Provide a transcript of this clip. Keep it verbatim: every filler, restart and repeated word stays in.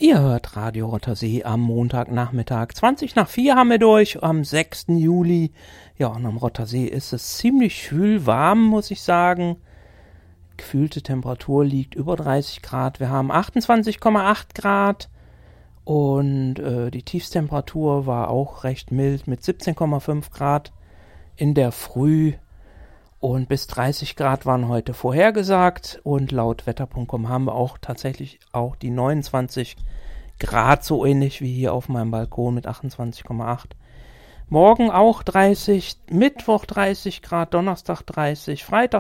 Ihr hört Radio Rottersee am Montagnachmittag. zwanzig nach vier haben wir durch, am sechsten Juli. Ja, und am Rottersee ist es ziemlich schwül warm, muss ich sagen. Gefühlte Temperatur liegt über dreißig Grad. Wir haben achtundzwanzig Komma acht Grad. Und äh, die Tiefstemperatur war auch recht mild mit siebzehn Komma fünf Grad in der Früh. Und bis dreißig Grad waren heute vorhergesagt. Und laut wetter punkt com haben wir auch tatsächlich auch die neunundzwanzig Grad, so ähnlich wie hier auf meinem Balkon mit achtundzwanzig Komma acht. Morgen auch dreißig, Mittwoch dreißig Grad, Donnerstag dreißig, Freitag